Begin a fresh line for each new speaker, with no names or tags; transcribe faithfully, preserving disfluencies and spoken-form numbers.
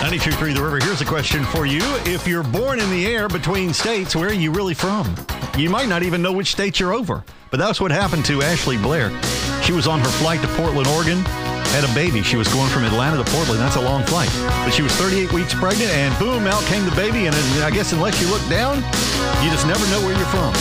ninety-two point three The River. Here's a question for you. If you're born in the air between states, where are you really from? You might not even know which state you're over. But that's what happened to Ashley Blair. She was on her flight to Portland, Oregon, had a baby. She was going from Atlanta to Portland. That's a long flight. But she was thirty-eight weeks pregnant, and boom, out came the baby. And I guess unless you look down, you just never know where you're from.